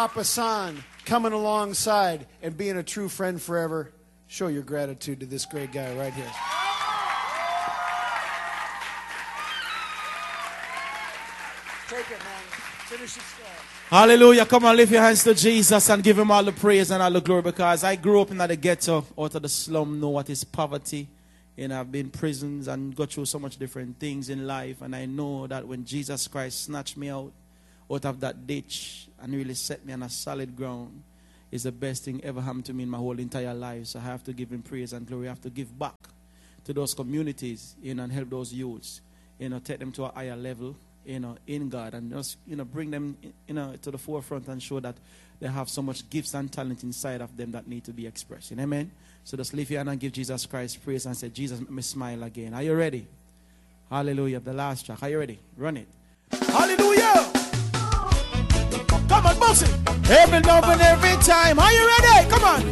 Papa San coming alongside and being a true friend forever. Show your gratitude to this great guy right here. Take it, man. Finish it strong. Hallelujah. Come on, lift your hands to Jesus and give him all the praise and all the glory, because I grew up in the ghetto, out of the slum, know what is poverty. And I've been in prisons and got through so much different things in life. And I know that when Jesus Christ snatched me out of that ditch and really set me on a solid ground, is the best thing ever happened to me in my whole entire life. So I have to give him praise and glory. I have to give back to those communities, and help those youths, take them to a higher level, in God, and just, bring them, to the forefront and show that they have so much gifts and talent inside of them that need to be expressed. Amen. So just lift your hand and give Jesus Christ praise and say, Jesus, make me smile again. Are you ready? Hallelujah. The last track. Are you ready? Run it. Hallelujah. Come on, bounce it. Every love and every time. Are you ready?